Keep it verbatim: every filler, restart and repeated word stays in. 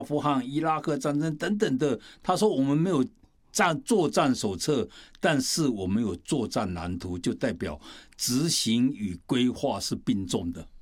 富汗、伊拉克战争等等的。他说我们没有战作战手册，但是我们有作战蓝图，就代表执行与规划是并重的。